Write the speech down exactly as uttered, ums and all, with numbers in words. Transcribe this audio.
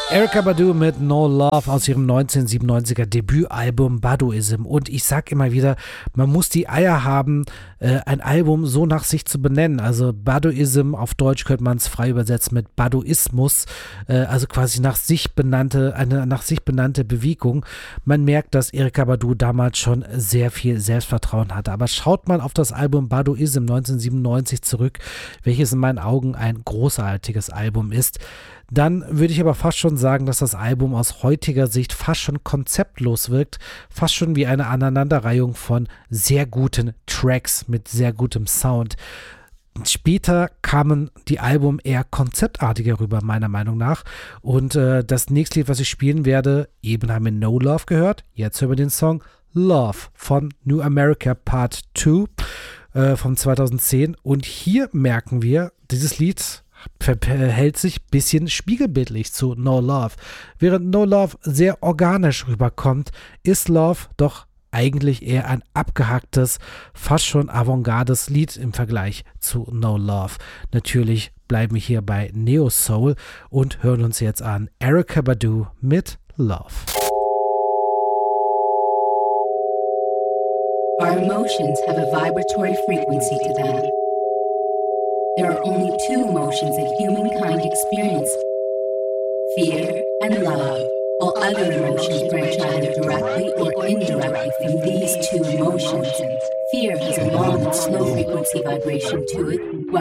Erykah Badu mit No Love aus ihrem neunzehnhundertsiebenundneunziger Debütalbum Baduizm. Und ich sag immer wieder, man muss die Eier haben, äh, ein Album so nach sich zu benennen. Also Baduizm, auf Deutsch könnte man es frei übersetzen mit Baduismus, äh, also quasi nach sich benannte, eine nach sich benannte Bewegung. Man merkt, dass Erykah Badu damals schon sehr viel Selbstvertrauen hatte. Aber schaut mal auf das Album Baduizm neunzehnhundertsiebenundneunzig zurück, welches in meinen Augen ein großartiges Album ist. Dann würde ich aber fast schon sagen, dass das Album aus heutiger Sicht fast schon konzeptlos wirkt, fast schon wie eine Aneinanderreihung von sehr guten Tracks mit sehr gutem Sound. Später kamen die Alben eher konzeptartiger rüber, meiner Meinung nach. Und äh, das nächste Lied, was ich spielen werde, eben haben wir No Love gehört. Jetzt hören wir den Song Love von New America Part zwei äh, von zweitausendzehn. Und hier merken wir, dieses Lied verhält sich ein bisschen spiegelbildlich zu No Love. Während No Love sehr organisch rüberkommt, ist Love doch eigentlich eher ein abgehacktes, fast schon avantgardes Lied im Vergleich zu No Love. Natürlich bleiben wir hier bei Neo Soul und hören uns jetzt an Erykah Badu mit Love. Our emotions have a vibratory frequency to them. There are only two emotions that humankind experience, fear and love. All other emotions branch either directly or indirectly from these two emotions. Fear has a long and slow frequency vibration to it, while